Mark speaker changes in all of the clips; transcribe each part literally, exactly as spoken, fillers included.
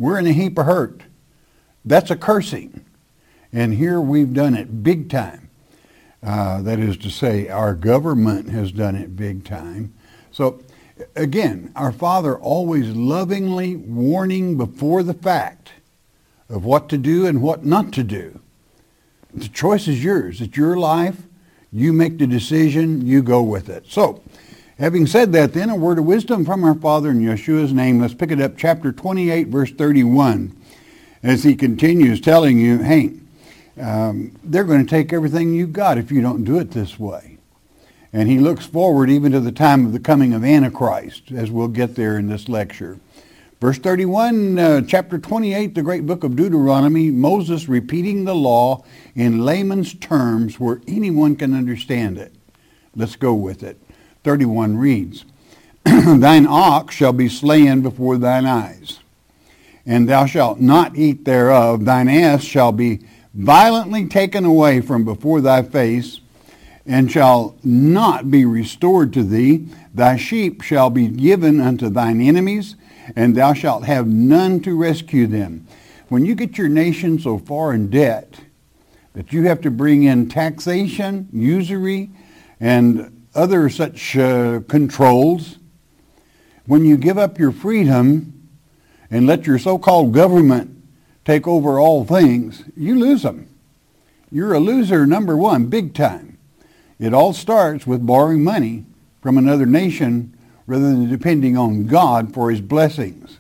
Speaker 1: we're in a heap of hurt. That's a cursing. And here we've done it big time. Uh, that is to say, our government has done it big time. So, again, our Father always lovingly warning before the fact of what to do and what not to do. The choice is yours. It's your life. You make the decision. You go with it. So, having said that, then, a word of wisdom from our Father in Yeshua's name. Let's pick it up, chapter twenty-eight, verse thirty-one. As he continues telling you, hey, um, they're going to take everything you got if you don't do it this way. And he looks forward even to the time of the coming of Antichrist, as we'll get there in this lecture. Verse thirty-one, uh, chapter twenty-eight, the great book of Deuteronomy, Moses repeating the law in layman's terms where anyone can understand it. Let's go with it. thirty-one reads, Thine ox shall be slain before thine eyes, and thou shalt not eat thereof. Thine ass shall be violently taken away from before thy face, and shall not be restored to thee. Thy sheep shall be given unto thine enemies, and thou shalt have none to rescue them. When you get your nation so far in debt that you have to bring in taxation, usury, and other such uh, controls, when you give up your freedom and let your so-called government take over all things, you lose them. You're a loser, number one, big time. It all starts with borrowing money from another nation rather than depending on God for his blessings.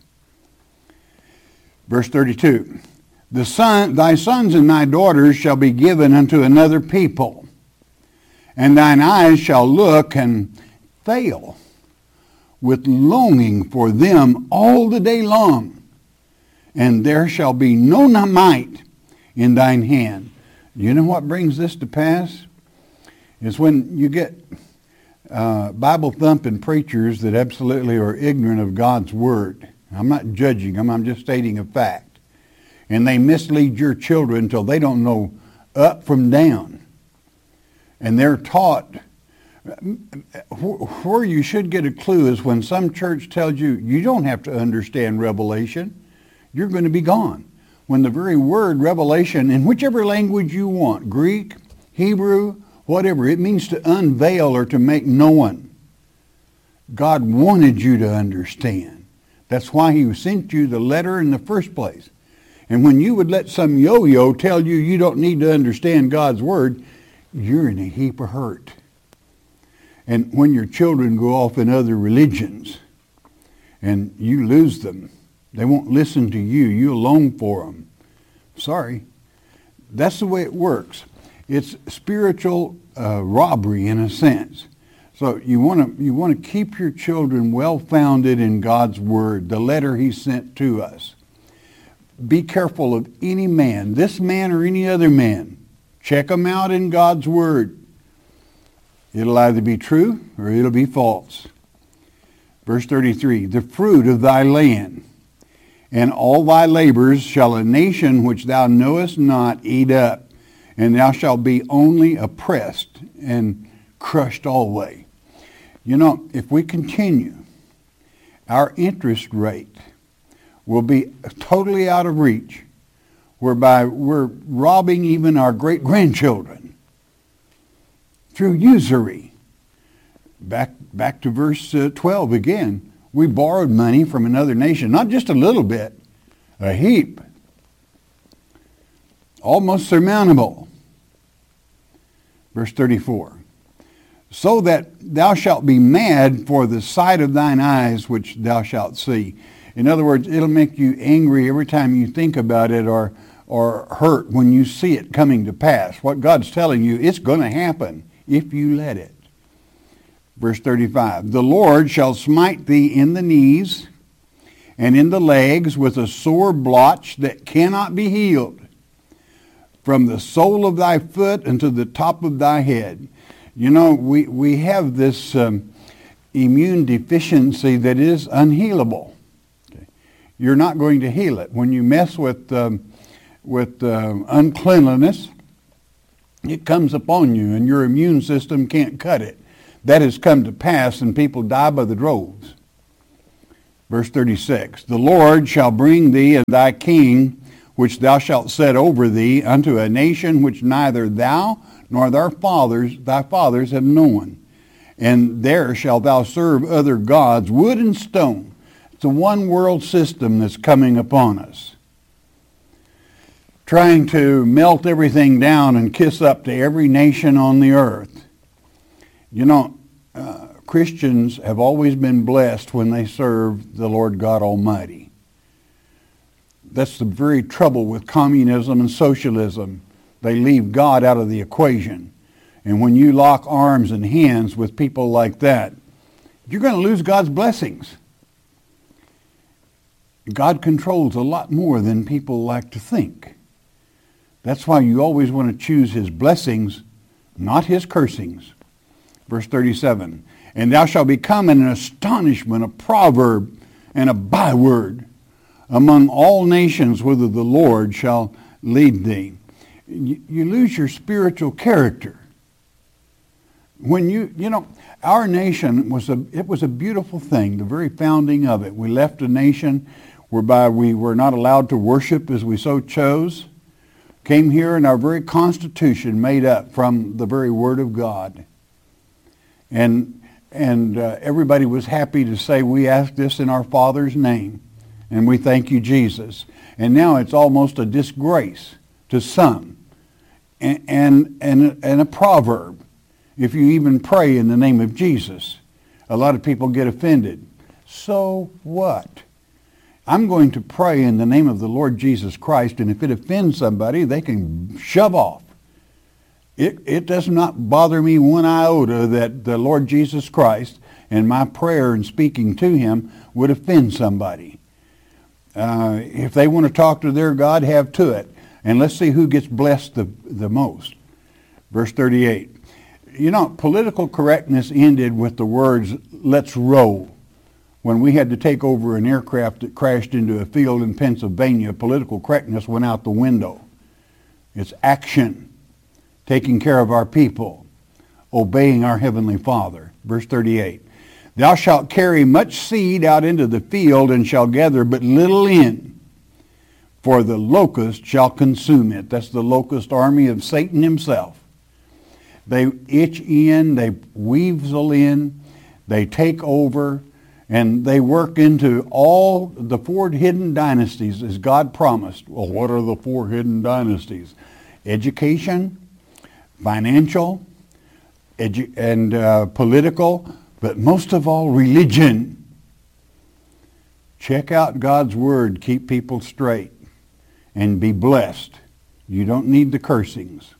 Speaker 1: Verse thirty-two, the son, thy sons and thy daughters shall be given unto another people, and thine eyes shall look and fail with longing for them all the day long, and there shall be no might in thine hand. You know what brings this to pass? Is when you get uh, Bible-thumping preachers that absolutely are ignorant of God's Word. I'm not judging them, I'm just stating a fact. And they mislead your children until they don't know up from down. And they're taught, where you should get a clue is when some church tells you, you don't have to understand Revelation. You're going to be gone. When the very word revelation, in whichever language you want, Greek, Hebrew, whatever, it means to unveil or to make known. God wanted you to understand. That's why he sent you the letter in the first place. And when you would let some yo-yo tell you you don't need to understand God's word, you're in a heap of hurt. And when your children go off in other religions and you lose them, they won't listen to you. You long for them. Sorry. That's the way it works. It's spiritual uh, robbery in a sense. So you want to you want to keep your children well-founded in God's word, the letter he sent to us. Be careful of any man, this man or any other man. Check them out in God's word. It'll either be true or it'll be false. Verse thirty-three, the fruit of thy land and all thy labors shall a nation which thou knowest not eat up, and thou shalt be only oppressed and crushed alway. You know, if we continue, our interest rate will be totally out of reach, whereby we're robbing even our great-grandchildren through usury. Back, back to verse uh, twelve again. We borrowed money from another nation, not just a little bit, a heap, almost surmountable. Verse thirty-four, so that thou shalt be mad for the sight of thine eyes which thou shalt see. In other words, it'll make you angry every time you think about it, or, or hurt when you see it coming to pass. What God's telling you, it's going to happen if you let it. Verse thirty-five, the Lord shall smite thee in the knees and in the legs with a sore blotch that cannot be healed, from the sole of thy foot unto the top of thy head. You know, we, we have this um, immune deficiency that is unhealable. Okay. You're not going to heal it. When you mess with, um, with um, uncleanliness, it comes upon you and your immune system can't cut it. That has come to pass and people die by the droves. Verse thirty-six, the Lord shall bring thee and thy king, which thou shalt set over thee, unto a nation which neither thou nor thy fathers, thy fathers have known. And there shalt thou serve other gods, wood and stone. It's a one world system that's coming upon us, trying to melt everything down and kiss up to every nation on the earth. You know, uh, Christians have always been blessed when they serve the Lord God Almighty. That's the very trouble with communism and socialism. They leave God out of the equation. And when you lock arms and hands with people like that, you're going to lose God's blessings. God controls a lot more than people like to think. That's why you always want to choose his blessings, not his cursings. Verse thirty-seven, and thou shalt become an astonishment, a proverb, and a byword among all nations, whither the Lord shall lead thee. You, you lose your spiritual character. When you, you know, our nation was a, it was a beautiful thing, the very founding of it. We left a nation whereby we were not allowed to worship as we so chose. Came here and our very constitution made up from the very Word of God. And and uh, everybody was happy to say, we asked this in our Father's name, and we thank you, Jesus. And now it's almost a disgrace to some, and, and, and, and a proverb. If you even pray in the name of Jesus, a lot of people get offended. So what? I'm going to pray in the name of the Lord Jesus Christ, and if it offends somebody, they can shove off. It, it does not bother me one iota that the Lord Jesus Christ and my prayer and speaking to him would offend somebody. Uh, if they want to talk to their God, have to it. And let's see who gets blessed the, the most. Verse thirty-eight. You know, political correctness ended with the words, let's roll. When we had to take over an aircraft that crashed into a field in Pennsylvania, political correctness went out the window. It's action. Taking care of our people, obeying our Heavenly Father. Verse thirty-eight, thou shalt carry much seed out into the field, and shall gather but little in, for the locust shall consume it. That's the locust army of Satan himself. They itch in, they weasel in, they take over, and they work into all the four hidden dynasties as God promised. Well, what are the four hidden dynasties? Education, financial, edu- and uh, political, but most of all, religion. Check out God's Word. Keep people straight and be blessed. You don't need the cursings.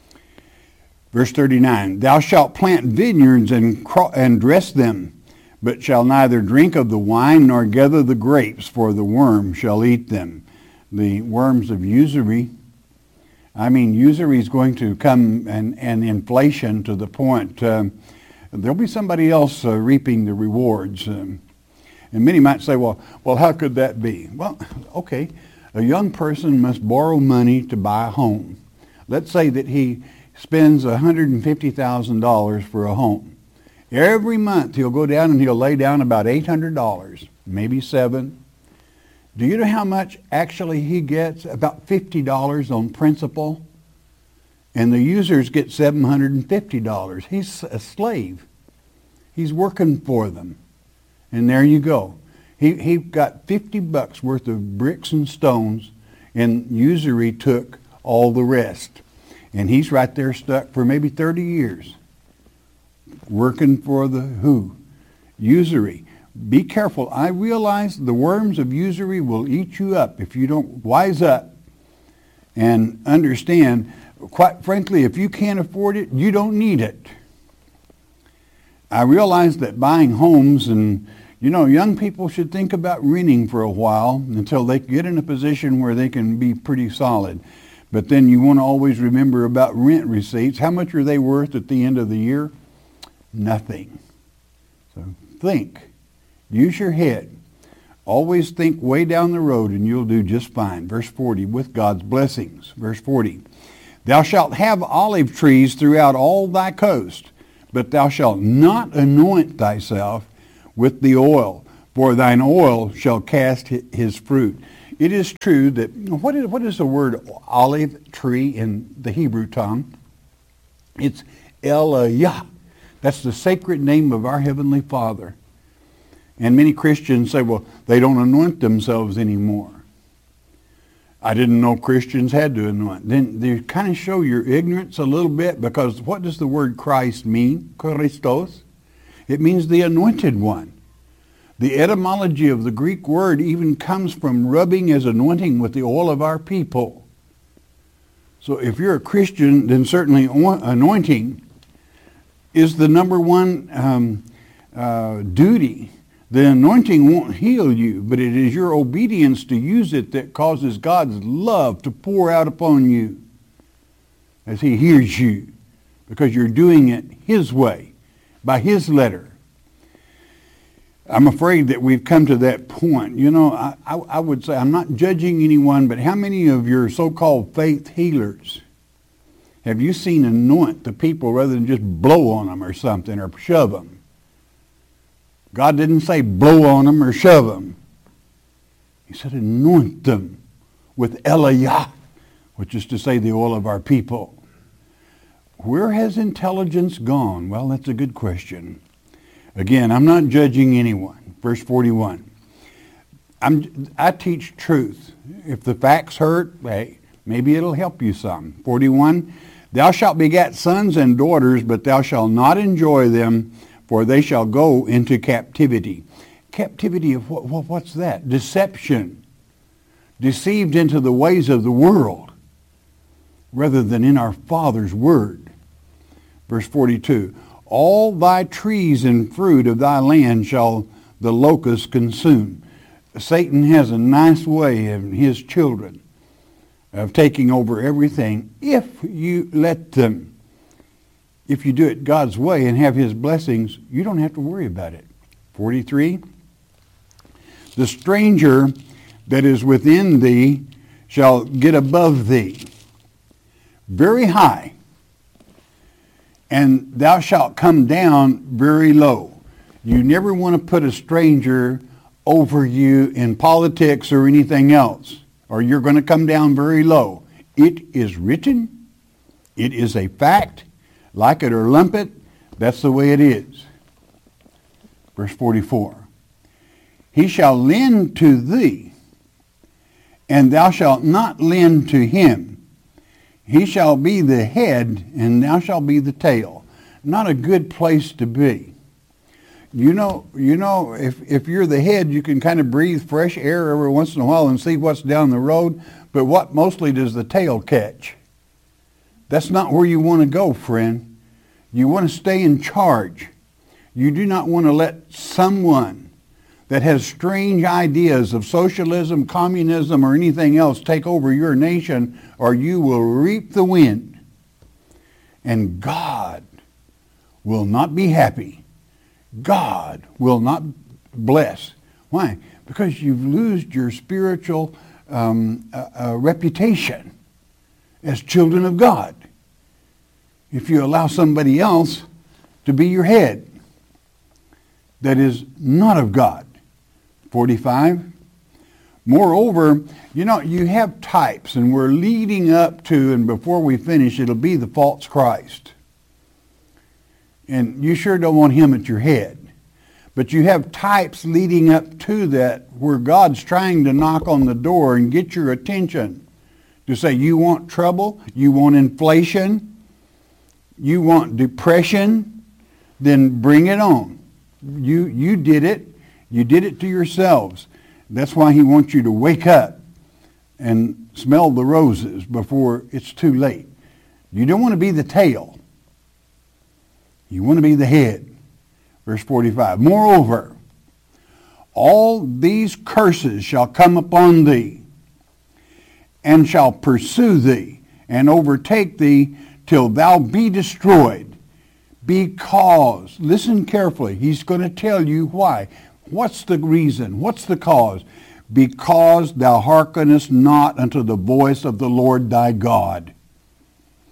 Speaker 1: Verse thirty-nine, thou shalt plant vineyards and, cro- and dress them, but shall neither drink of the wine nor gather the grapes, for the worm shall eat them. The worms of usury. I mean, usury is going to come, and, and inflation to the point uh, there'll be somebody else uh, reaping the rewards. Um, and many might say, well, well, how could that be? Well, okay, a young person must borrow money to buy a home. Let's say that he spends one hundred fifty thousand dollars for a home. Every month he'll go down and he'll lay down about eight hundred dollars, maybe seven. Do you know how much actually he gets? About fifty dollars on principal. And the users get seven hundred fifty dollars. He's a slave. He's working for them. And there you go. He he got fifty bucks worth of bricks and stones, and usury took all the rest. And he's right there stuck for maybe thirty years. Working for the who? Usury. Be careful. I realize the worms of usury will eat you up if you don't wise up and understand. Quite frankly, if you can't afford it, you don't need it. I realize that buying homes, and you know, young people should think about renting for a while until they get in a position where they can be pretty solid. But then you want to always remember about rent receipts. How much are they worth at the end of the year? Nothing. So think. Use your head. Always think way down the road and you'll do just fine. Verse forty, with God's blessings. Verse forty, thou shalt have olive trees throughout all thy coast, but thou shalt not anoint thyself with the oil, for thine oil shall cast his fruit. It is true that, what is, what is the word olive tree in the Hebrew tongue? It's Elohim. That's the sacred name of our Heavenly Father. And many Christians say, well, they don't anoint themselves anymore. I didn't know Christians had to anoint. Then they kind of show your ignorance a little bit, because what does the word Christ mean? Christos. It means the anointed one. The etymology of the Greek word even comes from rubbing as anointing with the oil of our people. So if you're a Christian, then certainly anointing is the number one um, uh, duty. The anointing won't heal you, but it is your obedience to use it that causes God's love to pour out upon you as he hears you, because you're doing it his way, by his letter. I'm afraid that we've come to that point. You know, I, I, I would say, I'm not judging anyone, but how many of your so-called faith healers have you seen anoint the people rather than just blow on them or something, or shove them? God didn't say blow on them or shove them. He said anoint them with Elohim, which is to say the oil of our people. Where has intelligence gone? Well, that's a good question. Again, I'm not judging anyone. Verse forty-one. I'm, I teach truth. If the facts hurt, hey, maybe it'll help you some. forty-one. Thou shalt beget sons and daughters, but thou shalt not enjoy them, for they shall go into captivity. Captivity of what, what? What's that? Deception. Deceived into the ways of the world, rather than in our Father's word. Verse forty-two. All thy trees and fruit of thy land shall the locust consume. Satan has a nice way of his children of taking over everything if you let them. If you do it God's way and have his blessings, you don't have to worry about it. forty-three. The stranger that is within thee shall get above thee very high, and thou shalt come down very low. You never want to put a stranger over you in politics or anything else, or you're going to come down very low. It is written. It is a fact. Like it or lump it, that's the way it is. Verse forty-four. He shall lend to thee, and thou shalt not lend to him. He shall be the head, and thou shalt be the tail. Not a good place to be. You know, you know, if, if you're the head, you can kind of breathe fresh air every once in a while and see what's down the road. But what mostly does the tail catch? That's not where you want to go, friend. You want to stay in charge. You do not want to let someone that has strange ideas of socialism, communism, or anything else take over your nation, or you will reap the wind. And God will not be happy. God will not bless. Why? Because you've lost your spiritual um, uh, uh, reputation as children of God if you allow somebody else to be your head that is not of God. forty-five. Moreover, you know, you have types, and we're leading up to, and before we finish, it'll be the false Christ. And you sure don't want him at your head. But you have types leading up to that where God's trying to knock on the door and get your attention to say, you want trouble? You want inflation? You want depression? Then bring it on. You, you did it. You did it to yourselves. That's why he wants you to wake up and smell the roses before it's too late. You don't want to be the tail. You want to be the head. Verse forty-five. Moreover, all these curses shall come upon thee, and shall pursue thee, and overtake thee, till thou be destroyed. Because, listen carefully, he's going to tell you why. What's the reason? What's the cause? Because thou hearkenest not unto the voice of the Lord thy God.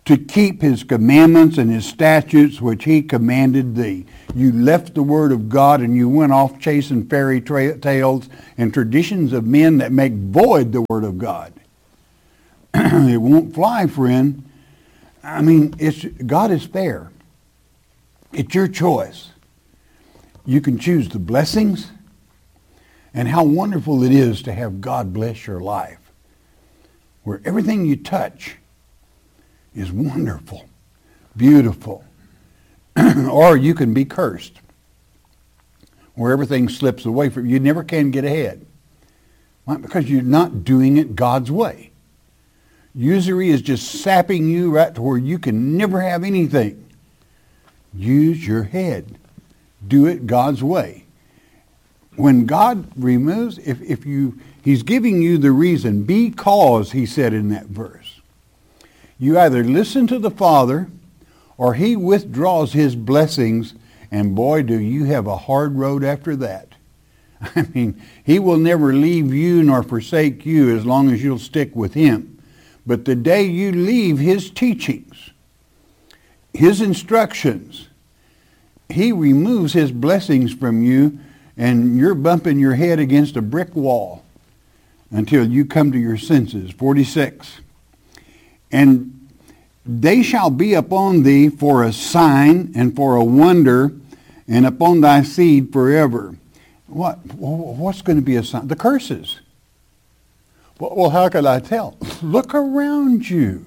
Speaker 1: to keep his commandments and his statutes which he commanded thee. You left the word of God and you went off chasing fairy tra- tales and traditions of men that make void the word of God. It won't fly, friend. I mean, it's God is fair. It's your choice. You can choose the blessings, and how wonderful it is to have God bless your life, where everything you touch is wonderful, beautiful. Or you can be cursed, where everything slips away from you. You never can get ahead. Why? Because you're not doing it God's way. Usury is just sapping you right to where you can never have anything. Use your head. Do it God's way. When God removes, if, if you, he's giving you the reason, because, he said in that verse, you either listen to the Father or he withdraws his blessings, and boy, do you have a hard road after that. I mean, he will never leave you nor forsake you as long as you'll stick with him. But the day you leave his teachings, his instructions, he removes his blessings from you, and you're bumping your head against a brick wall until you come to your senses. forty-six. And they shall be upon thee for a sign and for a wonder, and upon thy seed forever. What? What's going to be a sign? The curses. Well, how can I tell? Look around you.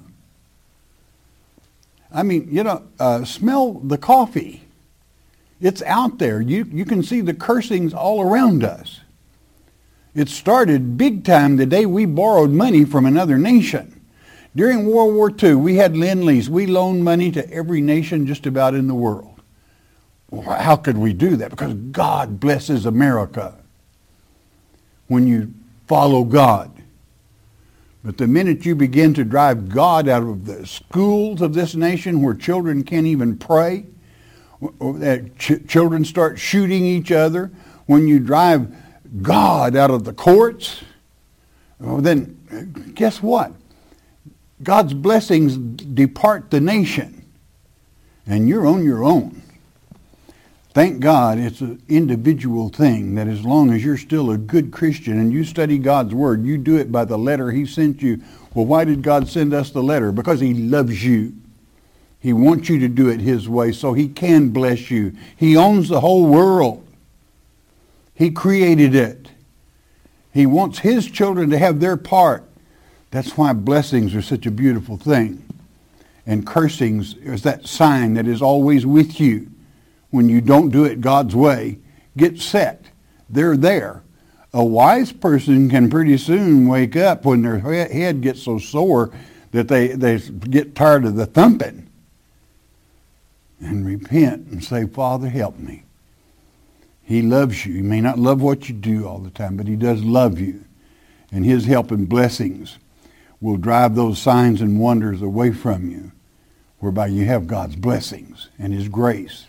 Speaker 1: I mean, you know, uh, smell the coffee. It's out there. You, you can see the cursings all around us. It started big time the day we borrowed money from another nation. During World War Two, we had Lend-Lease. We loaned money to every nation just about in the world. Well, how could we do that? Because God blesses America when you follow God. But the minute you begin to drive God out of the schools of this nation where children can't even pray, that ch- children start shooting each other, when you drive God out of the courts, well, then guess what? God's blessings depart the nation, and you're on your own. Thank God it's an individual thing, that as long as you're still a good Christian and you study God's Word, you do it by the letter he sent you. Well, why did God send us the letter? Because he loves you. He wants you to do it his way so he can bless you. He owns the whole world. He created it. He wants his children to have their part. That's why blessings are such a beautiful thing. And cursings is that sign that is always with you. When you don't do it God's way, get set. They're there. A wise person can pretty soon wake up when their head gets so sore that they, they get tired of the thumping and repent and say, Father, help me. He loves you. He may not love what you do all the time, but he does love you. And his help and blessings will drive those signs and wonders away from you, whereby you have God's blessings and his grace.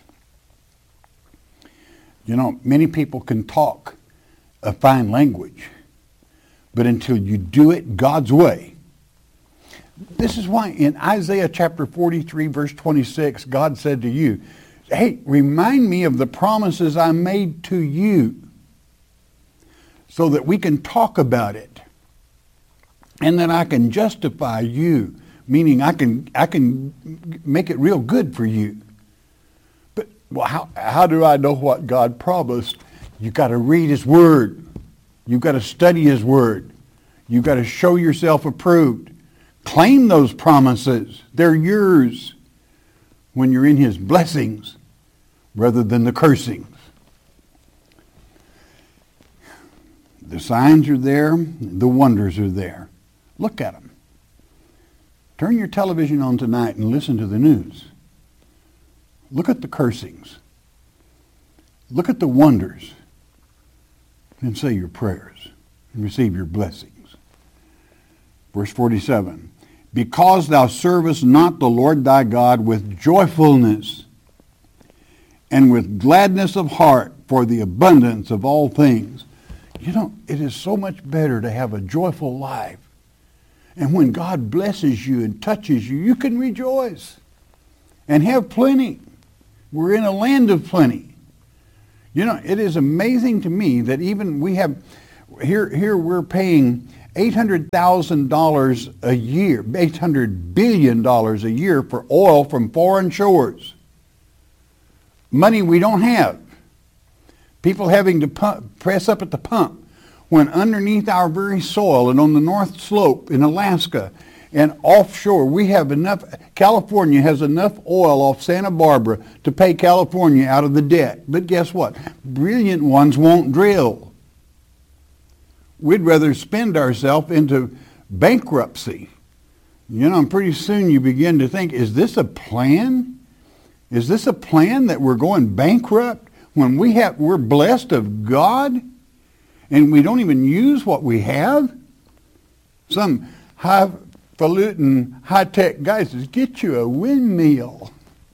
Speaker 1: You know, many people can talk a fine language, but until you do it God's way. This is why in Isaiah chapter forty-three, verse twenty-six, God said to you, hey, remind me of the promises I made to you so that we can talk about it and that I can justify you, meaning I can, I can make it real good for you. Well, how, how do I know what God promised? You've got to read his word. You've got to study his word. You've got to show yourself approved. Claim those promises. They're yours when you're in his blessings rather than the cursings. The signs are there. The wonders are there. Look at them. Turn your television on tonight and listen to the news. Look at the cursings. Look at the wonders. And say your prayers and receive your blessings. Verse forty-seven. Because thou servest not the Lord thy God with joyfulness and with gladness of heart for the abundance of all things. You know, it is so much better to have a joyful life And when God blesses you and touches you, you can rejoice and have plenty. We're in a land of plenty. You know, it is amazing to me that even we have, here, here we're paying eight hundred thousand dollars a year, eight hundred billion dollars a year for oil from foreign shores. Money we don't have. People having to pump, press up at the pump when underneath our very soil and on the North Slope in Alaska and offshore, we have enough, California has enough oil off Santa Barbara to pay California out of the debt. But guess what? Brilliant ones won't drill. We'd rather spend ourselves into bankruptcy. You know, and pretty soon you begin to think, is this a plan? Is this a plan that we're going bankrupt when we have, we're blessed of God and we don't even use what we have? Some highfalutin, high-tech guy says, get you a windmill.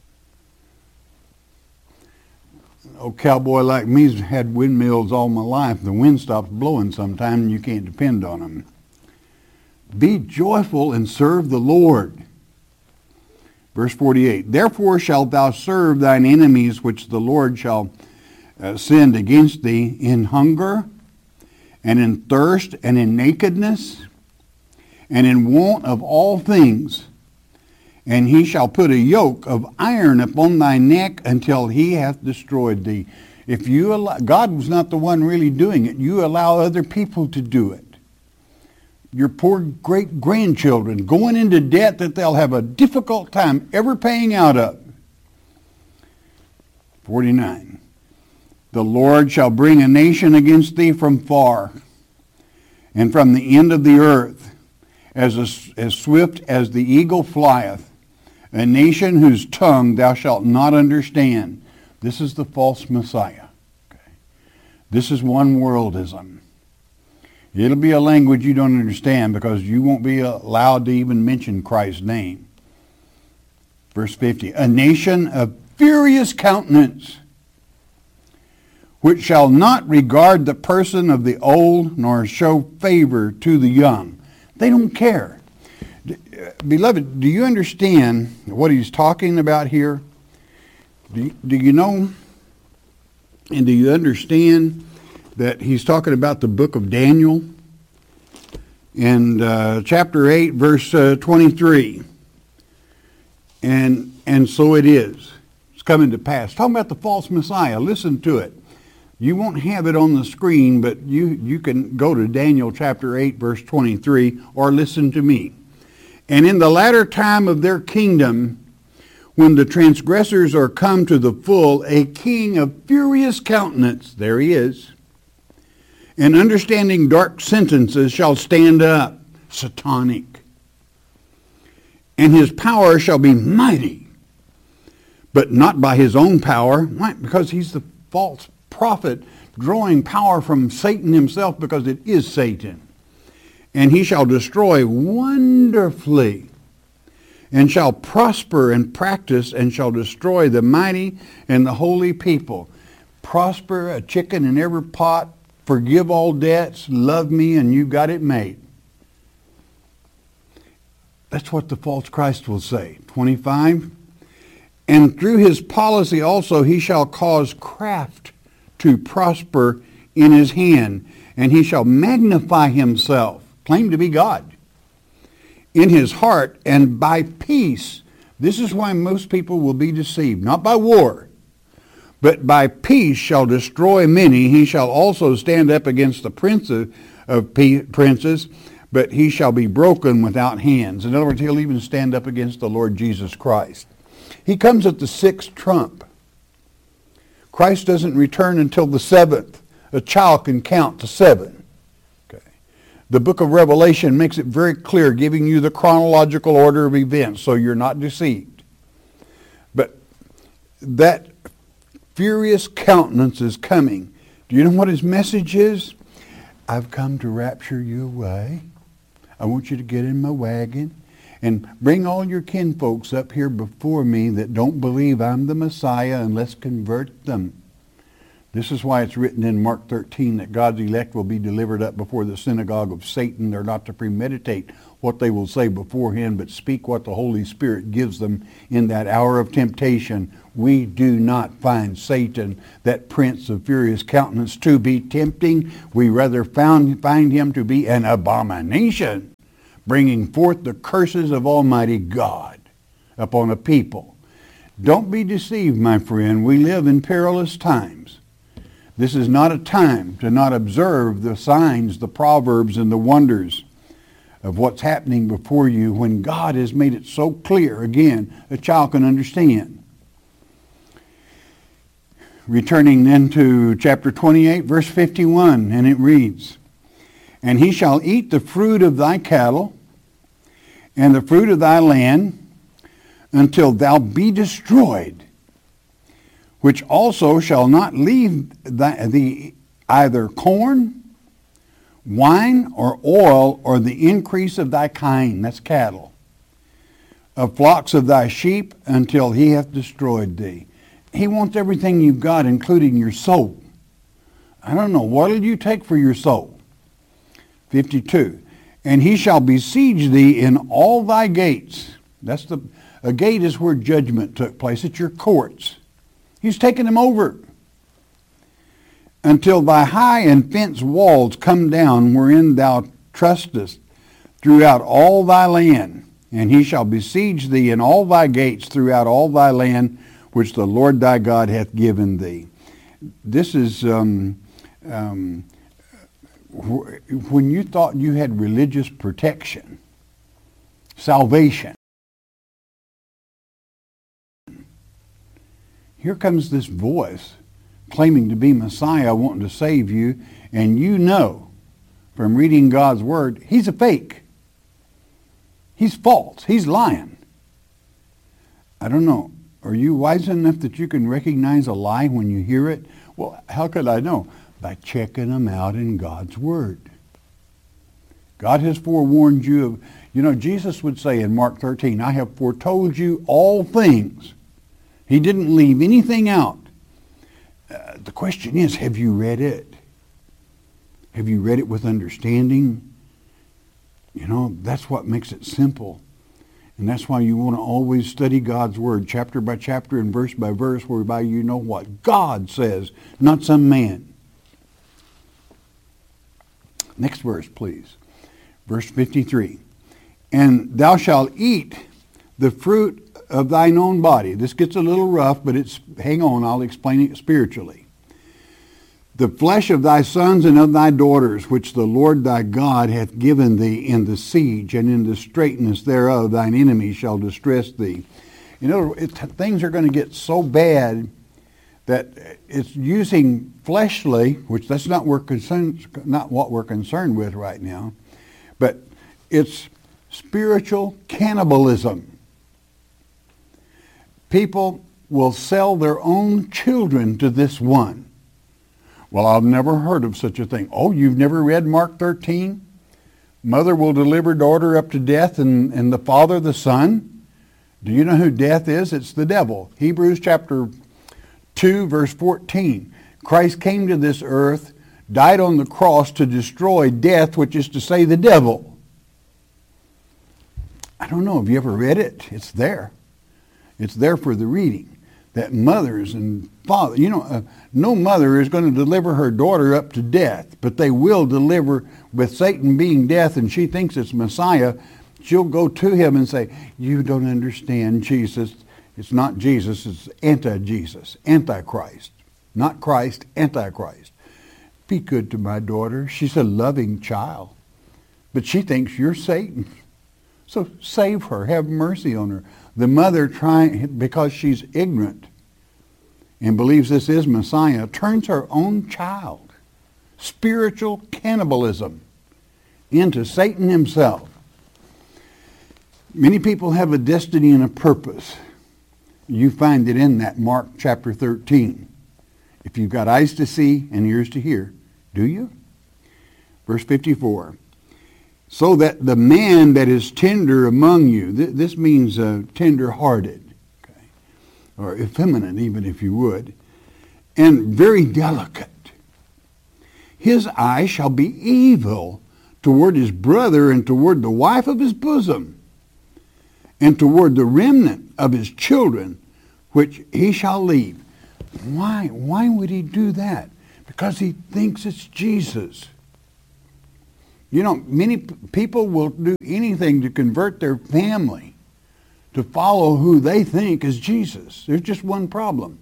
Speaker 1: An old cowboy like me's had windmills all my life. The wind stops blowing sometime and you can't depend on them. Be joyful and serve the Lord. Verse forty-eight, therefore shalt thou serve thine enemies, which the Lord shall uh, send against thee in hunger, and in thirst, and in nakedness, and in want of all things. And he shall put a yoke of iron upon thy neck until he hath destroyed thee. If you allow, God was not the one really doing it. You allow other people to do it. Your poor great-grandchildren going into debt that they'll have a difficult time ever paying out of. forty-nine. The Lord shall bring a nation against thee from far, and from the end of the earth, as, a, as swift as the eagle flieth, a nation whose tongue thou shalt not understand. This is the false Messiah. Okay. This is one worldism. It'll be a language you don't understand because you won't be allowed to even mention Christ's name. Verse fifty, a nation of furious countenance, which shall not regard the person of the old, nor show favor to the young. They don't care. Beloved, do you understand what he's talking about here? Do you, do you know and do you understand that he's talking about the book of Daniel in uh, chapter eight, verse uh, twenty-three. And, and so it is. It's coming to pass. Talking about the false Messiah. Listen to it. You won't have it on the screen, but you, you can go to Daniel chapter eight, verse twenty-three, or listen to me. And in the latter time of their kingdom, when the transgressors are come to the full, a king of furious countenance, there he is, and understanding dark sentences shall stand up, satanic. And his power shall be mighty, but not by his own power. Why? Because he's the false prophet drawing power from Satan himself, because it is Satan. And he shall destroy wonderfully, and shall prosper and practice, and shall destroy the mighty and the holy people. Prosper, a chicken in every pot, forgive all debts, love me, and you got it made. That's what the false Christ will say. twenty-five, and through his policy also he shall cause craft to prosper in his hand, and he shall magnify himself, claim to be God, in his heart, and by peace. This is why most people will be deceived, not by war, but by peace shall destroy many. He shall also stand up against the prince of, of princes, but he shall be broken without hands. In other words, he'll even stand up against the Lord Jesus Christ. He comes at the sixth trump. Christ doesn't return until the seventh. A child can count to seven. Okay. The book of Revelation makes it very clear, giving you the chronological order of events, so you're not deceived. But that furious countenance is coming. Do you know what his message is? I've come to rapture you away. I want you to get in my wagon and bring all your kinfolks up here before me that don't believe I'm the Messiah, and let's convert them. This is why it's written in Mark thirteen that God's elect will be delivered up before the synagogue of Satan. They're not to premeditate what they will say beforehand, but speak what the Holy Spirit gives them in that hour of temptation. We do not find Satan, that prince of furious countenance, to be tempting. We rather found, find him to be an abomination, bringing forth the curses of Almighty God upon a people. Don't be deceived, my friend. We live in perilous times. This is not a time to not observe the signs, the proverbs, and the wonders of what's happening before you when God has made it so clear. Again, a child can understand. Returning then to chapter twenty-eight, verse fifty-one, and it reads, "And he shall eat the fruit of thy cattle and the fruit of thy land until thou be destroyed, which also shall not leave thee either corn, wine, or oil, or the increase of thy kine," that's cattle, "of flocks of thy sheep, until he hath destroyed thee." He wants everything you've got, including your soul. I don't know, what'll you take for your soul? fifty-two, "And he shall besiege thee in all thy gates." That's the, a gate is where judgment took place. It's your courts. He's taken them over. "Until thy high and fenced walls come down, wherein thou trustest, throughout all thy land. And he shall besiege thee in all thy gates throughout all thy land, which the Lord thy God hath given thee." This is um, um, wh- when you thought you had religious protection, salvation. Here comes this voice claiming to be Messiah, wanting to save you, and you know from reading God's Word, he's a fake. He's false. He's lying. I don't know. Are you wise enough that you can recognize a lie when you hear it? Well, how could I know? By checking them out in God's Word. God has forewarned you of, you know, Jesus would say in Mark thirteen, "I have foretold you all things." He didn't leave anything out. Uh, the question is, have you read it? Have you read it with understanding? You know, that's what makes it simple. And that's why you want to always study God's Word, chapter by chapter and verse by verse, whereby you know what God says, not some man. Next verse, please. Verse fifty-three. "And thou shalt eat the fruit of thine own body." This gets a little rough, but it's, hang on, I'll explain it spiritually. "The flesh of thy sons and of thy daughters, which the Lord thy God hath given thee in the siege, and in the straitness thereof thine enemies shall distress thee." You know, it, things are going to get so bad that it's using fleshly, which that's not, we're concerned, not what we're concerned with right now, but it's spiritual cannibalism. People will sell their own children to this one. Well, I've never heard of such a thing. Oh, you've never read Mark thirteen? Mother will deliver daughter up to death, and, and the father the son. Do you know who death is? It's the devil. Hebrews chapter two, verse fourteen. Christ came to this earth, died on the cross to destroy death, which is to say the devil. I don't know. Have you ever read it? It's there. It's there for the reading. That mothers and fathers, you know, uh, no mother is going to deliver her daughter up to death, but they will deliver, with Satan being death and she thinks it's Messiah, she'll go to him and say, "You don't understand Jesus. It's not Jesus, it's anti-Jesus, antichrist. Not Christ, antichrist. Be good to my daughter. She's a loving child. But she thinks you're Satan. So save her. Have mercy on her." The mother, trying, because she's ignorant and believes this is Messiah, turns her own child, spiritual cannibalism, into Satan himself. Many people have a destiny and a purpose. You find it in that Mark chapter thirteen. If you've got eyes to see and ears to hear, do you? Verse fifty-four. "So that the man that is tender among you," th- this means uh, tender-hearted, okay, or effeminate even if you would, and very delicate. His eye shall be evil toward his brother and toward the wife of his bosom and toward the remnant of his children, which he shall leave. Why? Why would he do that? Because he thinks it's Jesus. You know, many p- people will do anything to convert their family to follow who they think is Jesus. There's just one problem.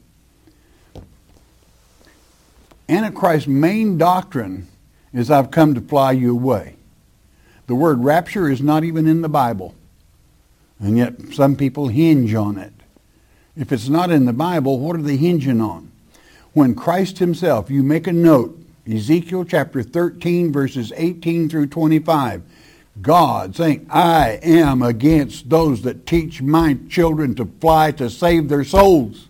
Speaker 1: Antichrist's main doctrine is, I've come to fly you away. The word rapture is not even in the Bible. And yet some people hinge on it. If it's not in the Bible, what are they hinging on? When Christ himself, you make a note, Ezekiel chapter thirteen, verses eighteen through twenty-five, God saying, I am against those that teach my children to fly to save their souls.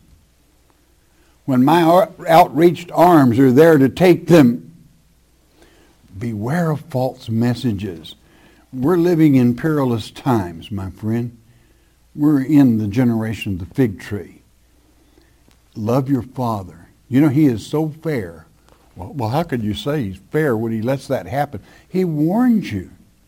Speaker 1: When my outreached arms are there to take them, beware of false messages. We're living in perilous times, my friend. We're in the generation of the fig tree. Love your father. You know, he is so fair. Well, well, how could you say he's fair when he lets that happen? He warns you.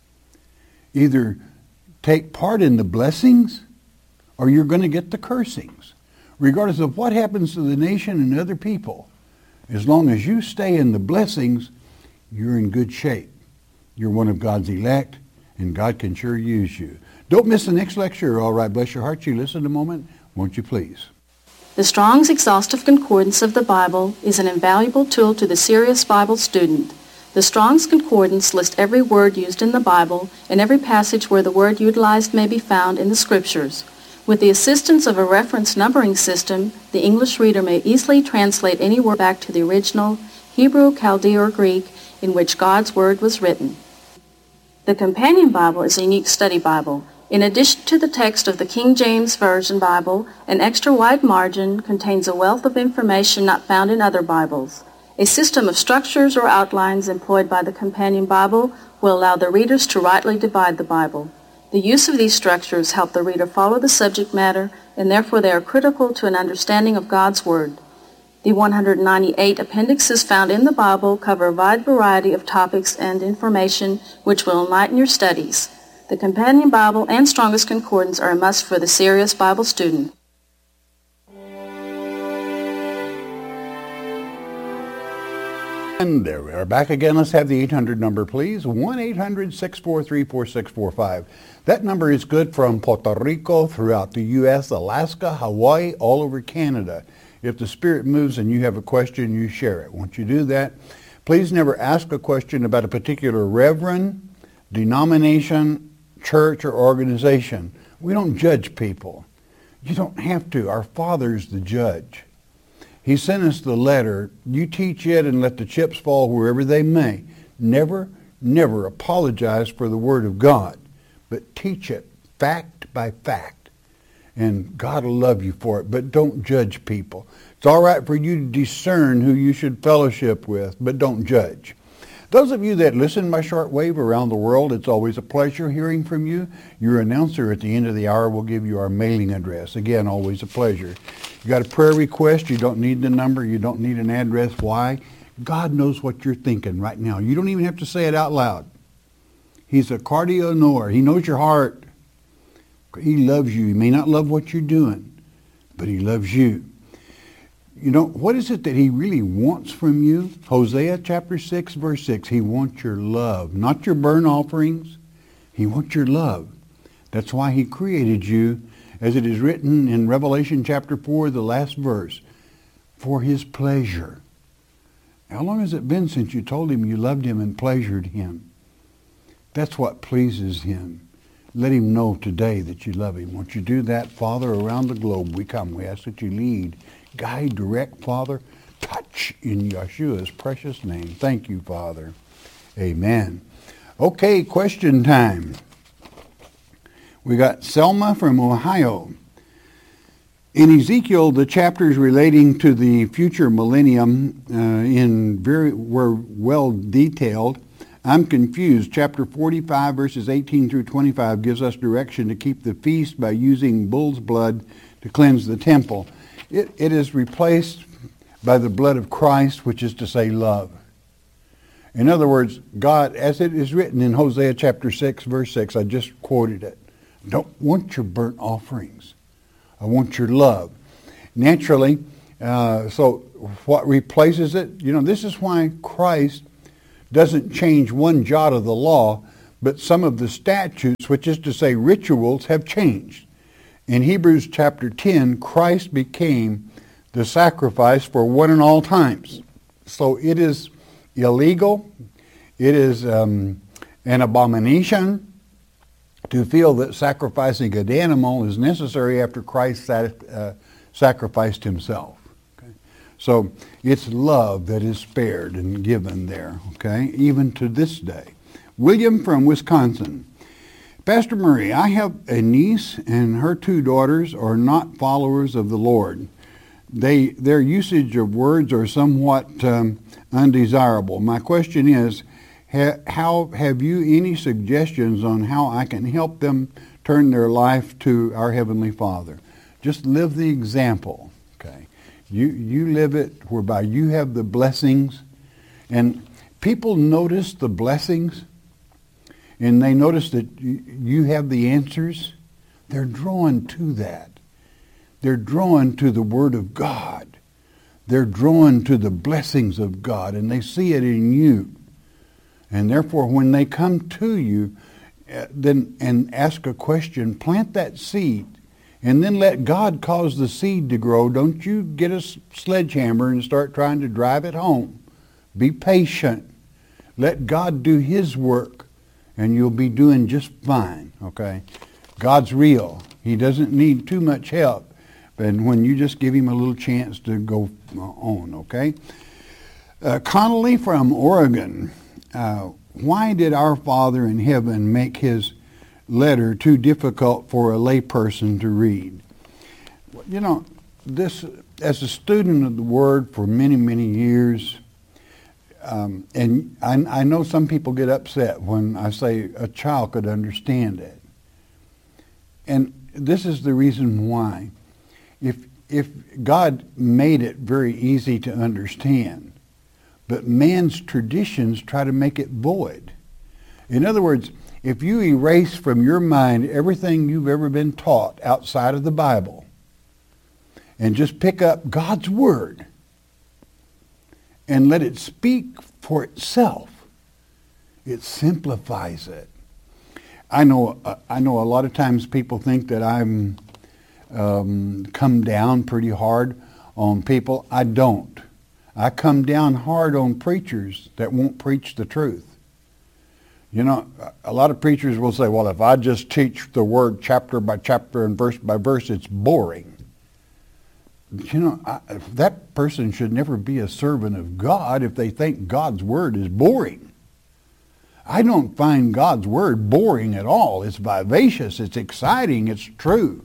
Speaker 1: Either take part in the blessings or you're going to get the cursings. Regardless of what happens to the nation and other people, as long as you stay in the blessings, you're in good shape. You're one of God's elect, and God can sure use you. Don't miss the next lecture. All right, bless your heart. You listen a moment, won't you please?
Speaker 2: The Strong's Exhaustive Concordance of the Bible is an invaluable tool to the serious Bible student. The Strong's Concordance lists every word used in the Bible and every passage where the word utilized may be found in the Scriptures. With the assistance of a reference numbering system, the English reader may easily translate any word back to the original Hebrew, Chaldee, or Greek in which God's Word was written. The Companion Bible is a unique study Bible. In addition to the text of the King James Version Bible, an extra wide margin contains a wealth of information not found in other Bibles. A system of structures or outlines employed by the Companion Bible will allow the readers to rightly divide the Bible. The use of these structures help the reader follow the subject matter, and therefore they are critical to an understanding of God's Word. The one hundred ninety-eight appendixes found in the Bible cover a wide variety of topics and information which will enlighten your studies. The Companion Bible and Strong's Concordance are a must for the serious Bible student.
Speaker 1: And there we are back again. Let's have the eight hundred number, please. one eight hundred six four three four six four five. That number is good from Puerto Rico, throughout the U S, Alaska, Hawaii, all over Canada. If the Spirit moves and you have a question, you share it. Once you do that, please never ask a question about a particular reverend, denomination, church, or organization. We don't judge people. You don't have to. Our Father's the judge. He sent us the letter, you teach it and let the chips fall wherever they may. Never, never apologize for the Word of God, but teach it fact by fact. And God will love you for it, but don't judge people. It's all right for you to discern who you should fellowship with, but don't judge. Those of you that listen by shortwave around the world, it's always a pleasure hearing from you. Your announcer at the end of the hour will give you our mailing address. Again, always a pleasure. You got a prayer request, you don't need the number, you don't need an address. Why? God knows what you're thinking right now. You don't even have to say it out loud. He's a cardio knower. He knows your heart. He loves you. He may not love what you're doing, but he loves you. You know, what is it that he really wants from you? Hosea chapter six, verse six. He wants your love, not your burnt offerings. He wants your love. That's why he created you, as it is written in Revelation chapter four, the last verse, for his pleasure. How long has it been since you told him you loved him and pleasured him? That's what pleases him. Let him know today that you love him. Once you do that, Father, around the globe we come. We ask that you lead, guide, direct, Father, touch in Yeshua's precious name. Thank you, Father. Amen. Okay, question time. We got Selma from Ohio. In Ezekiel, the chapters relating to the future millennium uh, in very were well detailed. I'm confused. Chapter forty-five, verses eighteen through twenty-five gives us direction to keep the feast by using bull's blood to cleanse the temple. It, it is replaced by the blood of Christ, which is to say love. In other words, God, as it is written in Hosea chapter six, verse six, I just quoted it, don't want your burnt offerings. I want your love. Naturally, uh, so what replaces it? You know, this is why Christ doesn't change one jot of the law, but some of the statutes, which is to say rituals, have changed. In Hebrews chapter ten, Christ became the sacrifice for one and all times. So it is illegal, it is um, an abomination to feel that sacrificing an animal is necessary after Christ sat, uh, sacrificed himself. Okay? So it's love that is spared and given there, okay, even to this day. William from Wisconsin. Pastor Murray, I have a niece and her two daughters are not followers of the Lord. They, their usage of words are somewhat um, undesirable. My question is, ha, how have you any suggestions on how I can help them turn their life to our Heavenly Father? Just live the example, okay? You, you live it whereby you have the blessings, and people notice the blessings, and they notice that you have the answers. They're drawn to that. They're drawn to the Word of God. They're drawn to the blessings of God, and they see it in you. And therefore, when they come to you uh, then and ask a question, plant that seed, and then let God cause the seed to grow. Don't you get a sledgehammer and start trying to drive it home. Be patient. Let God do His work, and you'll be doing just fine, okay? God's real. He doesn't need too much help. And when you just give Him a little chance to go on, okay? Uh, Connolly from Oregon. Uh, why did our Father in heaven make His letter too difficult for a layperson to read? You know, this, as a student of the Word for many, many years, um, and I, I know some people get upset when I say a child could understand it. And this is the reason why. If if God made it very easy to understand, but man's traditions try to make it void. In other words, if you erase from your mind everything you've ever been taught outside of the Bible and just pick up God's Word and let it speak for itself, it simplifies it. I know, uh, I know a lot of times people think that I'm um, come down pretty hard on people. I don't. I come down hard on preachers that won't preach the truth. You know, a lot of preachers will say, well, if I just teach the Word chapter by chapter and verse by verse, it's boring. You know, I, that person should never be a servant of God if they think God's Word is boring. I don't find God's Word boring at all. It's vivacious, it's exciting, it's true.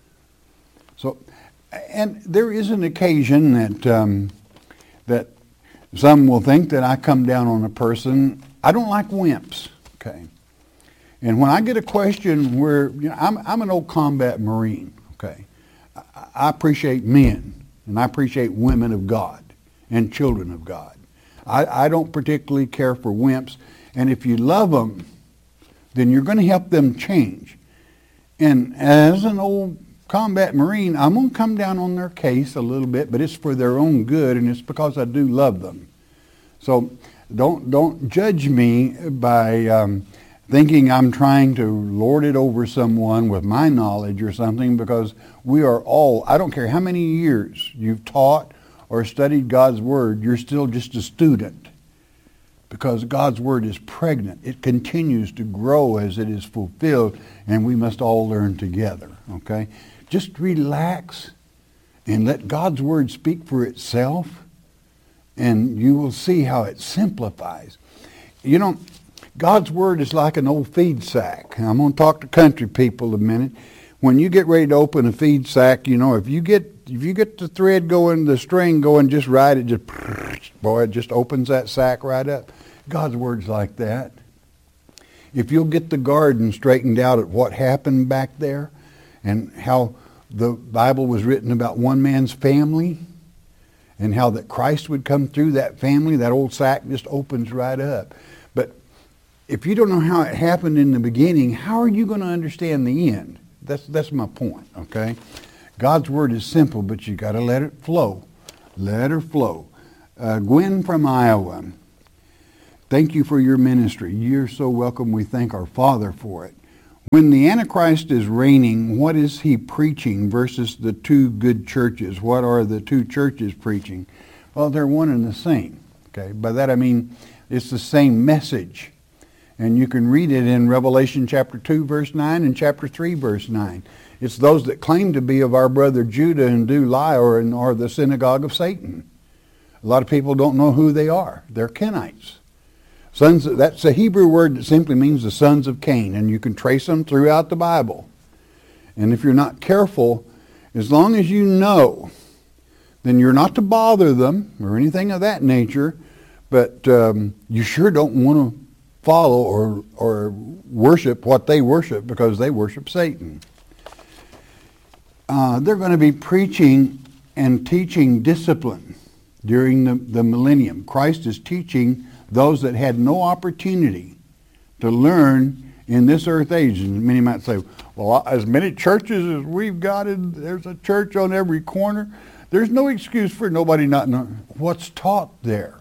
Speaker 1: So, and there is an occasion that um, that some will think that I come down on a person. I don't like wimps, okay? And when I get a question where, you know, I'm, I'm an old combat Marine, okay? I, I appreciate men, and I appreciate women of God and children of God. I, I don't particularly care for wimps. And if you love them, then you're going to help them change. And as an old combat Marine, I'm going to come down on their case a little bit, but it's for their own good, and it's because I do love them. So don't don't judge me by um, thinking I'm trying to lord it over someone with my knowledge or something, because we are all, I don't care how many years you've taught or studied God's Word, you're still just a student. Because God's Word is pregnant. It continues to grow as it is fulfilled, and we must all learn together, okay? Just relax and let God's Word speak for itself, and you will see how it simplifies. You know, God's Word is like an old feed sack. I'm going to talk to country people a minute. When you get ready to open a feed sack, you know, if you get if you get the thread going, the string going just right, it just, boy, it just opens that sack right up. God's Word's like that. If you'll get the garden straightened out at what happened back there and how the Bible was written about one man's family and how that Christ would come through that family, that old sack just opens right up. But if you don't know how it happened in the beginning, how are you going to understand the end? That's that's my point, okay? God's word is simple, but you got to let it flow. Let her flow. Uh, Gwen from Iowa, thank you for your ministry. You're so welcome. We thank our Father for it. When the Antichrist is reigning, what is he preaching versus the two good churches? What are the two churches preaching? Well, they're one and the same. Okay, by that I mean it's the same message. And you can read it in Revelation chapter two, verse nine, and chapter three, verse nine. It's those that claim to be of our brother Judah and do lie or are the synagogue of Satan. A lot of people don't know who they are. They're Kenites. Sons, that's a Hebrew word that simply means the sons of Cain, and you can trace them throughout the Bible. And if you're not careful, as long as you know, then you're not to bother them or anything of that nature, but um, you sure don't want to follow or, or worship what they worship because they worship Satan. Uh, they're going to be preaching and teaching discipline during the, the millennium. Christ is teaching those that had no opportunity to learn in this earth age. And many might say, well, as many churches as we've got, in, there's a church on every corner. There's no excuse for nobody not knowing what's taught there.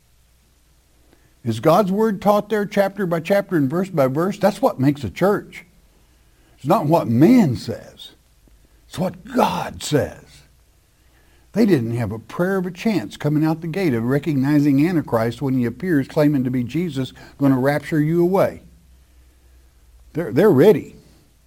Speaker 1: Is God's word taught there chapter by chapter and verse by verse? That's what makes a church. It's not what man says. It's what God says. They didn't have a prayer of a chance coming out the gate of recognizing Antichrist when he appears claiming to be Jesus, going to rapture you away. They're, they're ready.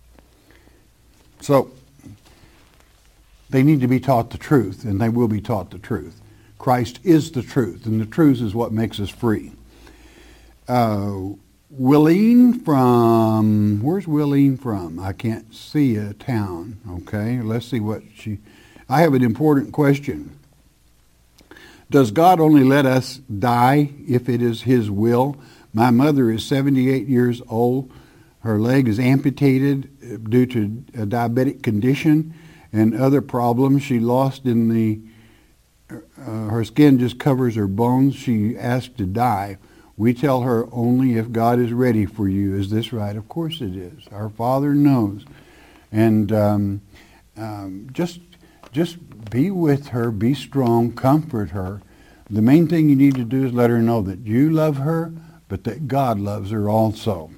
Speaker 1: So, they need to be taught the truth, and they will be taught the truth. Christ is the truth, and the truth is what makes us free. Uh, Willeen from, where's Willeen from? I can't see a town, okay? Let's see what she, I have an important question. Does God only let us die if it is his will? My mother is seventy-eight years old. Her leg is amputated due to a diabetic condition and other problems. She lost in the, uh, her skin just covers her bones. She asked to die. We tell her only if God is ready for you. Is this right? Of course it is. Our Father knows. And um, um, just just be with her, be strong, comfort her. The main thing you need to do is let her know that you love her, but that God loves her also.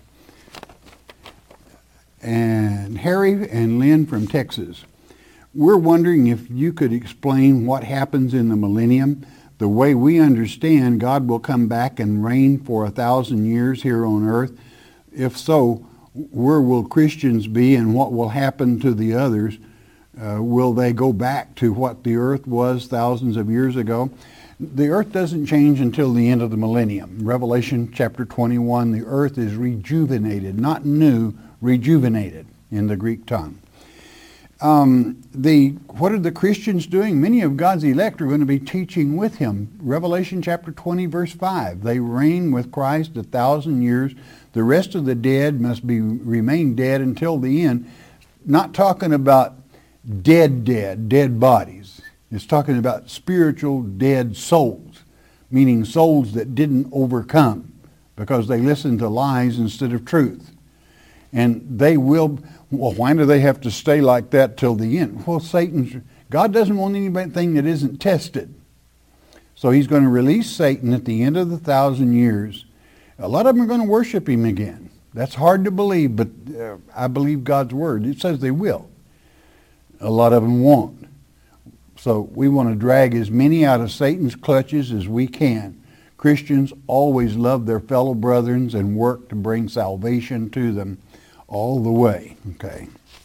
Speaker 1: And Harry and Lynn from Texas, we're wondering if you could explain what happens in the millennium. The way we understand, God will come back and reign for a thousand years here on earth. If so, where will Christians be and what will happen to the others? Uh, will they go back to what the earth was thousands of years ago? The earth doesn't change until the end of the millennium. Revelation chapter twenty-one, the earth is rejuvenated, not new, rejuvenated in the Greek tongue. Um, the what are the Christians doing? Many of God's elect are going to be teaching with him. Revelation chapter twenty, verse five. They reign with Christ a thousand years. The rest of the dead must be remain dead until the end. Not talking about dead, dead, dead bodies. It's talking about spiritual dead souls, meaning souls that didn't overcome because they listened to lies instead of truth. And they will, well, why do they have to stay like that till the end? Well, Satan's, God doesn't want anything that isn't tested. So he's going to release Satan at the end of the thousand years. A lot of them are going to worship him again. That's hard to believe, but uh, I believe God's word. It says they will. A lot of them won't. So we want to drag as many out of Satan's clutches as we can. Christians always love their fellow brethren and work to bring salvation to them all the way. Okay.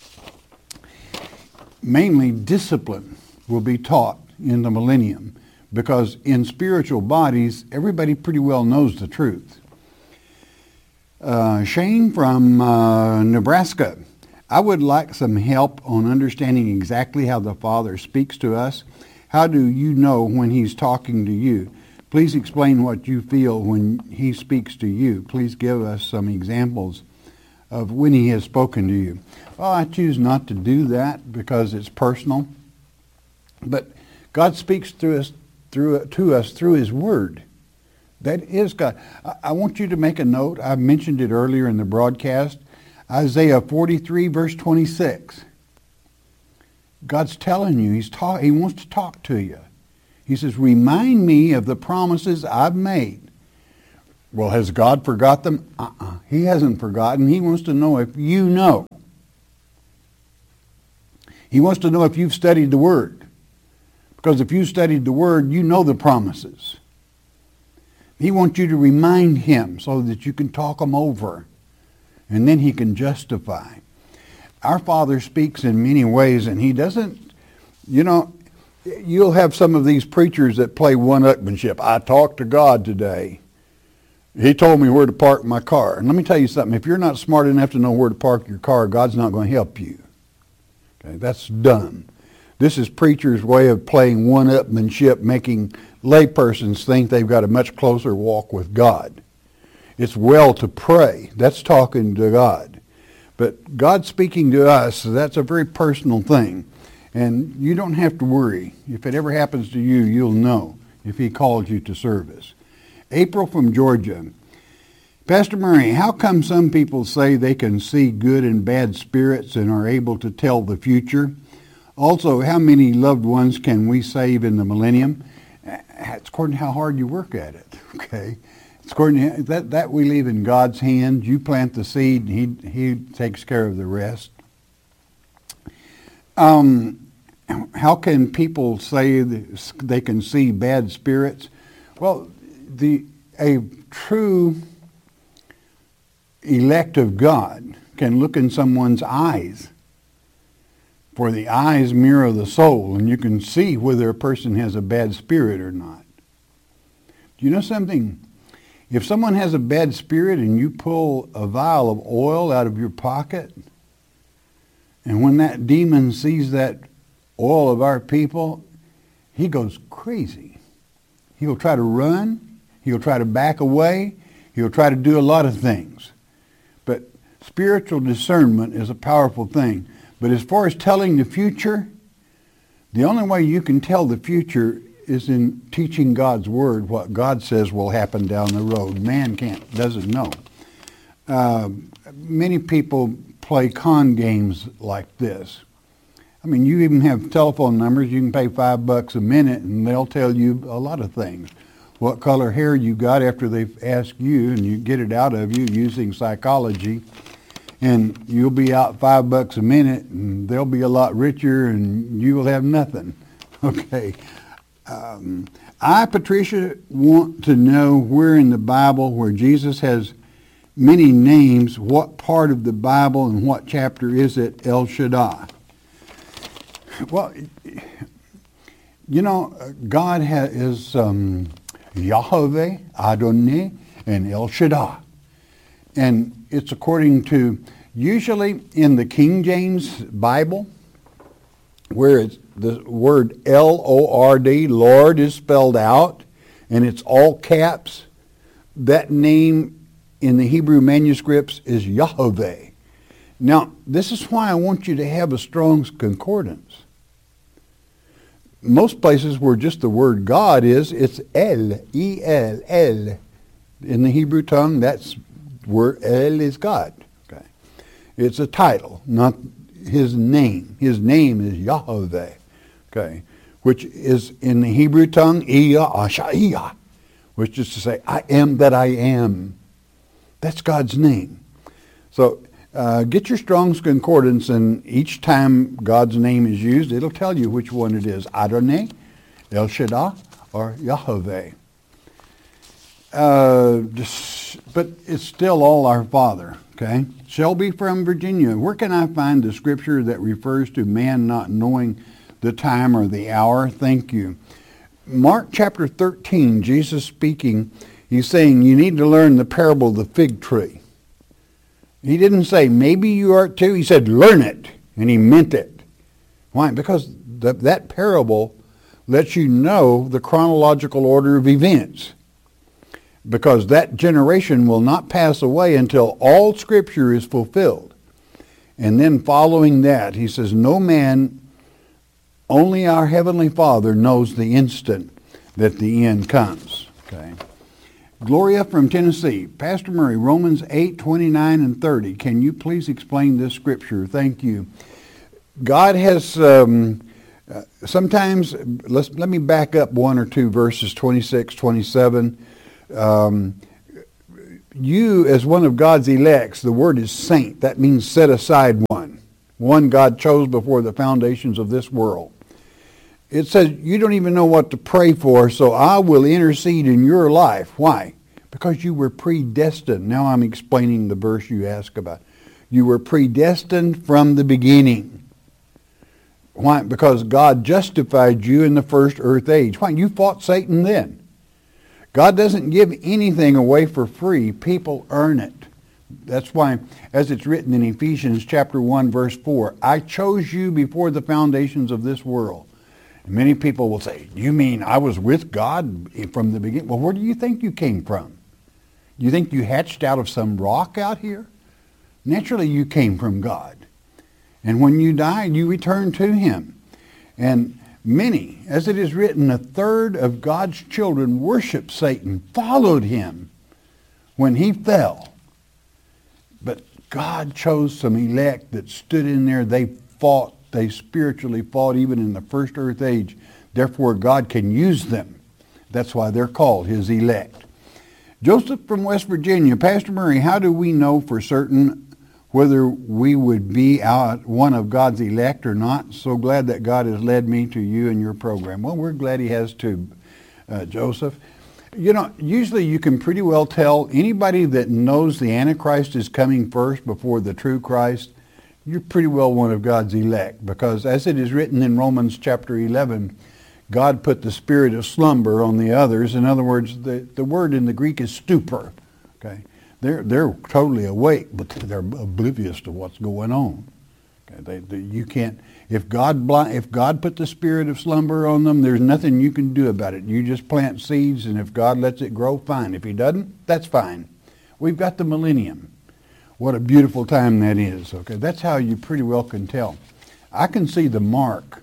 Speaker 1: Mainly discipline will be taught in the millennium because in spiritual bodies, everybody pretty well knows the truth. Uh, Shane from uh, Nebraska. I would like some help on understanding exactly how the Father speaks to us. How do you know when he's talking to you? Please explain what you feel when he speaks to you. Please give us some examples of when he has spoken to you. Well, I choose not to do that because it's personal. But God speaks through us through to us through his word. That is God. I, I want you to make a note. I mentioned it earlier in the broadcast. Isaiah forty-three, verse twenty-six. God's telling you, he's talk, he wants to talk to you. He says, remind me of the promises I've made. Well, has God forgot them? Uh-uh. He hasn't forgotten. He wants to know if you know. He wants to know if you've studied the Word. Because if you've studied the Word, you know the promises. He wants you to remind him so that you can talk them over. And then he can justify. Our Father speaks in many ways, and he doesn't, you know, you'll have some of these preachers that play one-upmanship. I talked to God today. He told me where to park my car. And let me tell you something. If you're not smart enough to know where to park your car, God's not going to help you. Okay, that's dumb. This is preachers' way of playing one-upmanship, making laypersons think they've got a much closer walk with God. It's well to pray. That's talking to God. But God speaking to us, that's a very personal thing. And you don't have to worry. If it ever happens to you, you'll know if he calls you to service. April from Georgia. Pastor Murray, how come some people say they can see good and bad spirits and are able to tell the future? Also, how many loved ones can we save in the millennium? It's according to how hard you work at it, okay? It's according to that, that we leave in God's hands. You plant the seed, and he, he takes care of the rest. Um, how can people say they can see bad spirits? Well, the a true elect of God can look in someone's eyes. For the eyes mirror the soul, and you can see whether a person has a bad spirit or not. Do you know something? If someone has a bad spirit and you pull a vial of oil out of your pocket, and when that demon sees that oil of our people, he goes crazy. He'll try to run. He'll try to back away. He'll try to do a lot of things. But spiritual discernment is a powerful thing. But as far as telling the future, the only way you can tell the future is in teaching God's word, what God says will happen down the road. Man can't, doesn't know. Uh, many people play con games like this. I mean, you even have telephone numbers. You can pay five bucks a minute, and they'll tell you a lot of things. What color hair you got after they've asked you, and you get it out of you using psychology. And you'll be out five bucks a minute, and they'll be a lot richer, and you will have nothing. Okay. Um, I, Patricia, want to know where in the Bible, where Jesus has many names, what part of the Bible and what chapter is it El Shaddai? Well, you know, God has, is um, Yahweh, Adonai, and El Shaddai. And it's according to, usually in the King James Bible, where it's the word L O R D, Lord, is spelled out, and it's all caps. That name in the Hebrew manuscripts is Yahweh. Now, this is why I want you to have a Strong's Concordance. Most places where just the word God is, it's El, E L, El. In the Hebrew tongue, that's where El is God. Okay, it's a title, not his name. His name is Yahweh. Okay, which is in the Hebrew tongue, Iya Ashaiah, which is to say, I am that I am. That's God's name. So uh, get your Strong's Concordance, and each time God's name is used, it'll tell you which one it is, Adonai, El Shaddai, or Yahweh. Uh, just, but it's still all our Father, okay? Shelby from Virginia. Where can I find the scripture that refers to man not knowing the time or the hour? Thank you. Mark chapter thirteen, Jesus speaking, he's saying you need to learn the parable of the fig tree. He didn't say maybe you are too. He said learn it, and he meant it. Why? Because the, that parable lets you know the chronological order of events. Because that generation will not pass away until all Scripture is fulfilled. And then following that, he says, no man, only our Heavenly Father knows the instant that the end comes. Okay. Gloria from Tennessee. Pastor Murray, Romans eight, twenty-nine and thirty. Can you please explain this scripture? Thank you. God has, um, uh, sometimes, let's, let me back up one or two verses, twenty-six, twenty-seven. Um, you, as one of God's elects, the word is saint. That means set aside one. One God chose before the foundations of this world. It says you don't even know what to pray for, so I will intercede in your life. Why? Because you were predestined. Now I'm explaining the verse you asked about. You were predestined from the beginning. Why? Because God justified you in the first earth age. Why? You fought Satan then. God doesn't give anything away for free. People earn it. That's why, as it's written in Ephesians chapter one, verse four, I chose you before the foundations of this world. Many people will say, you mean I was with God from the beginning? Well, where do you think you came from? You think you hatched out of some rock out here? Naturally, you came from God. And when you died, you returned to him. And many, as it is written, a third of God's children worshiped Satan, followed him when he fell. But God chose some elect that stood in there. They fought. They spiritually fought even in the first earth age. Therefore, God can use them. That's why they're called his elect. Joseph from West Virginia. Pastor Murray, how do we know for certain whether we would be out one of God's elect or not? So glad that God has led me to you and your program. Well, we're glad he has too, uh, Joseph. You know, usually you can pretty well tell anybody that knows the Antichrist is coming first before the true Christ, you're pretty well one of God's elect, because as it is written in Romans chapter eleven, God put the spirit of slumber on the others. In other words, the, the word in the Greek is stupor. Okay, They're, they're totally awake, but they're oblivious to what's going on. Okay, they, they, you can't, if God blind, if God put the spirit of slumber on them, there's nothing you can do about it. You just plant seeds, and if God lets it grow, fine. If he doesn't, that's fine. We've got the millennium. What a beautiful time that is. Okay, that's how you pretty well can tell. I can see the mark.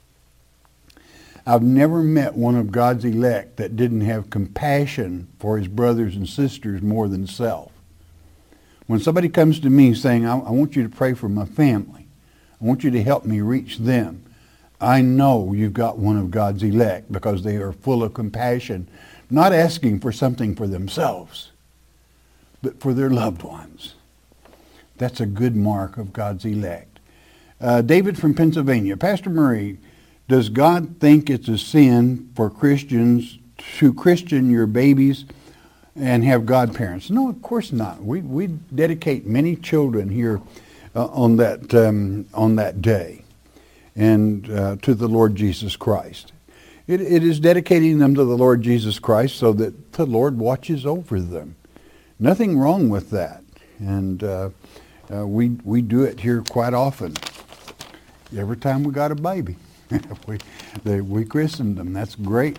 Speaker 1: I've never met one of God's elect that didn't have compassion for his brothers and sisters more than self. When somebody comes to me saying, I, I want you to pray for my family, I want you to help me reach them, I know you've got one of God's elect, because they are full of compassion, not asking for something for themselves, but for their loved ones. That's a good mark of God's elect. Uh, David from Pennsylvania. Pastor Murray, does God think it's a sin for Christians to Christian your babies and have godparents? No, of course not. We we dedicate many children here uh, on that um, on that day, and uh, to the Lord Jesus Christ. It, it is dedicating them to the Lord Jesus Christ so that the Lord watches over them. Nothing wrong with that, and uh, uh, we we do it here quite often. Every time we got a baby, we they, we christened them. That's great.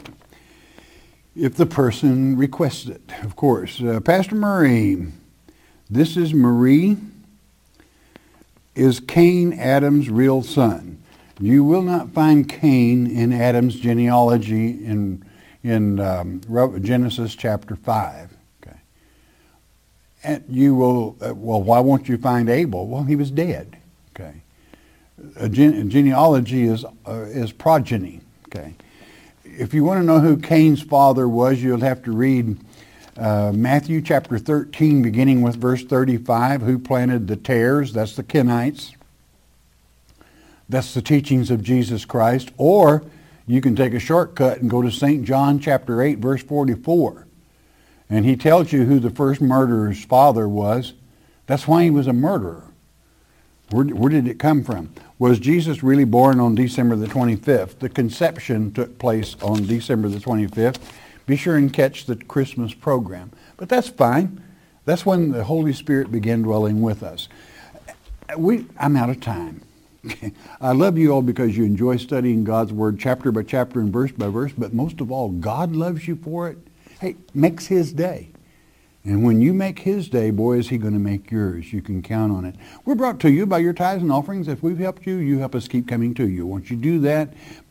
Speaker 1: If the person requests it, of course. Uh, Pastor Murray, this is Marie. Is Cain Adam's real son? You will not find Cain in Adam's genealogy in in um, Genesis chapter five. Okay, and you will. Uh, well, why won't you find Abel? Well, he was dead. Okay, a, gen- a genealogy is uh, is progeny. Okay. If you want to know who Cain's father was, you'll have to read uh, Matthew chapter thirteen, beginning with verse thirty-five. Who planted the tares? That's the Kenites. That's the teachings of Jesus Christ. Or you can take a shortcut and go to Saint John chapter eight, verse forty-four. And he tells you who the first murderer's father was. That's why he was a murderer. Where, where did it come from? Was Jesus really born on December the twenty-fifth? The conception took place on December the twenty-fifth. Be sure and catch the Christmas program. But that's fine. That's when the Holy Spirit began dwelling with us. We, I'm out of time. I love you all because you enjoy studying God's Word chapter by chapter and verse by verse, but most of all, God loves you for it. Hey, makes His day. And when you make His day, boy, is He going to make yours. You can count on it. We're brought to you by your tithes and offerings. If we've helped you, you help us keep coming to you. Once you do that,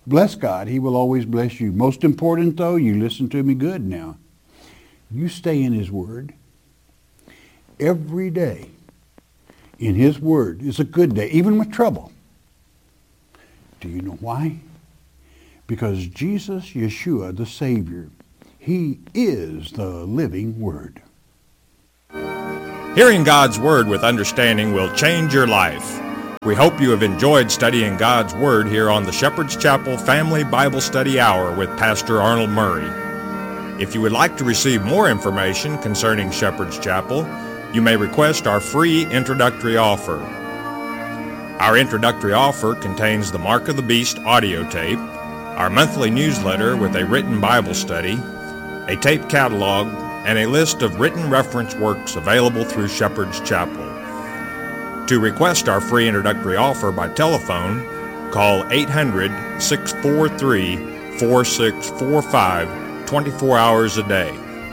Speaker 1: bless God, he will always bless you. Most important, though, you listen to me good now. You stay in his word. Every day in his word is a good day, even with trouble. Do you know why? Because Jesus, Yeshua, the Savior, he is the living word.
Speaker 3: Hearing God's Word with understanding will change your life. We hope you have enjoyed studying God's Word here on the Shepherd's Chapel Family Bible Study Hour with Pastor Arnold Murray. If you would like to receive more information concerning Shepherd's Chapel, you may request our free introductory offer. Our introductory offer contains the Mark of the Beast audio tape, our monthly newsletter with a written Bible study, a tape catalog, and a list of written reference works available through Shepherd's Chapel. To request our free introductory offer by telephone, call eight hundred, six four three, four six four five twenty-four hours a day.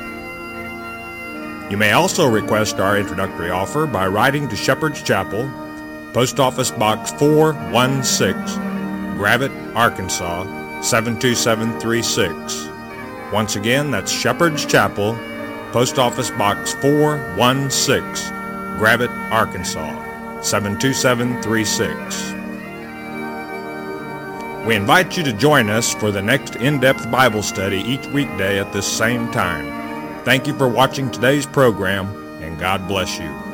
Speaker 3: You may also request our introductory offer by writing to Shepherd's Chapel, Post Office Box four one six, Gravette, Arkansas seven two seven three six. Once again, that's Shepherd's Chapel, Post Office Box four one six, Gravette, Arkansas seven two seven three six. We invite you to join us for the next in-depth Bible study each weekday at this same time. Thank you for watching today's program, and God bless you.